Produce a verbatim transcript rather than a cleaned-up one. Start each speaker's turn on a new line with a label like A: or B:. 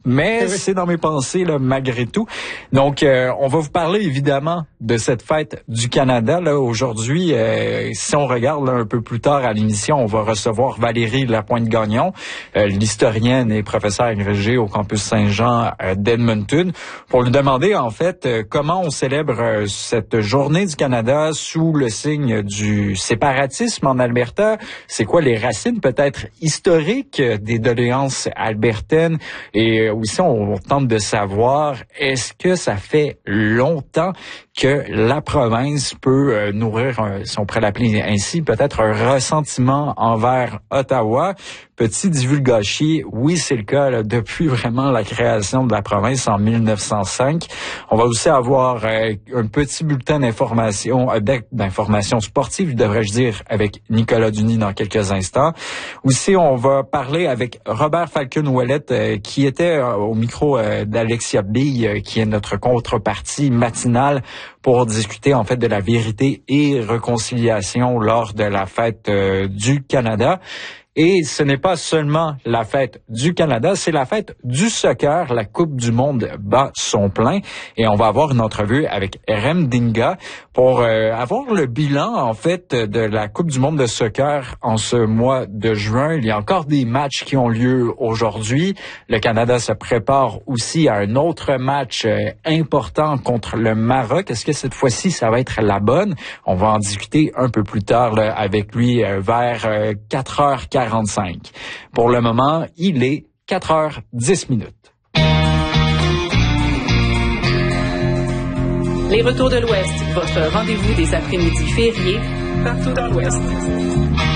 A: mais c'est dans mes pensées là, malgré tout. Donc, euh, on va vous parler évidemment de cette fête du Canada. Là aujourd'hui, euh, si on regarde là, un peu plus tard à l'émission, on va recevoir Valérie Lapointe-Gagnon, euh, l'historienne et professeure agrégée au campus Saint-Jean euh, d'Edmonton, pour lui demander en fait euh, comment on célèbre euh, cette journée du Canada sous le signe du séparatisme en Alberta. C'est quoi les racines peut-être historiques des doléances albertaines? Et aussi, on tente de savoir, est-ce que ça fait longtemps que la province peut euh, nourrir, un, si on pourrait l'appeler ainsi, peut-être un ressentiment envers Ottawa? Petit divulgachier, oui, c'est le cas là, depuis vraiment la création de la province en mille neuf cent cinq. On va aussi avoir euh, un petit bulletin d'information, euh, d'information sportive, devrais-je dire, avec Nicolas Duny dans quelques instants. Aussi, on va parler avec Robert Falcon-Ouellet, euh, qui était euh, au micro euh, d'Alexia Bille, euh, qui est notre contrepartie matinale, pour discuter en fait de la vérité et réconciliation lors de la fête euh, du Canada. Et ce n'est pas seulement la fête du Canada, c'est la fête du soccer. La Coupe du monde bat son plein. Et on va avoir une entrevue avec Rem Dinga pour euh, avoir le bilan, en fait, de la Coupe du monde de soccer en ce mois de juin. Il y a encore des matchs qui ont lieu aujourd'hui. Le Canada se prépare aussi à un autre match euh, important contre le Maroc. Est-ce que cette fois-ci, ça va être la bonne? On va en discuter un peu plus tard là, avec lui euh, vers euh, quatre heures quarante-cinq. Pour le moment, il est quatre heures dix minutes.
B: Les Retours de l'Ouest, votre rendez-vous des après-midi fériés partout dans l'Ouest.